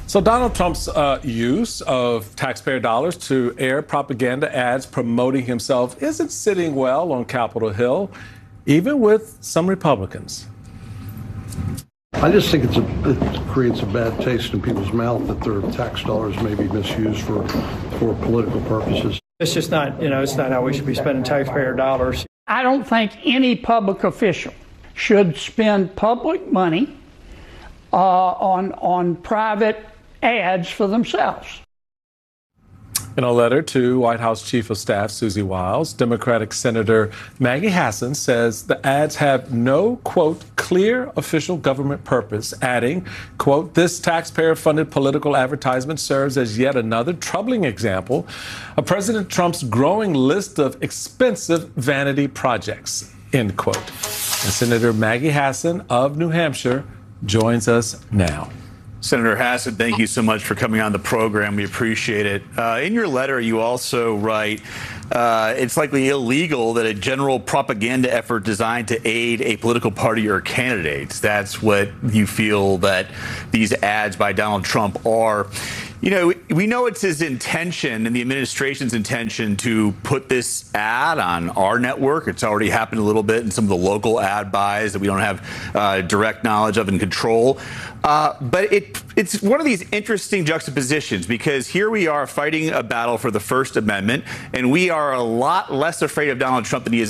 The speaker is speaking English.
So Donald Trump's use of taxpayer dollars to air propaganda ads promoting himself isn't sitting well on Capitol Hill, even with some Republicans. I just think it creates a bad taste in people's mouth that their tax dollars may be misused for political purposes. It's just not, it's not how we should be spending taxpayer dollars. I don't think any public official should spend public money on private ads for themselves. In a letter to White House Chief of Staff Susie Wiles, Democratic Senator Maggie Hassan says the ads have no, quote, clear official government purpose, adding, quote, this taxpayer-funded political advertisement serves as yet another troubling example of President Trump's growing list of expensive vanity projects, end quote. And Senator Maggie Hassan of New Hampshire joins us now. Senator Hassan, thank you so much for coming on the program. We appreciate it. In your letter, you also write, it's likely illegal that a general propaganda effort designed to aid a political party or candidates. That's what you feel that these ads by Donald Trump are. We know it's his intention and the administration's intention to put this ad on our network. It's already happened a little bit in some of the local ad buys that we don't have direct knowledge of and control. But it's one of these interesting juxtapositions, because here we are fighting a battle for the First Amendment, and we are a lot less afraid of Donald Trump than he is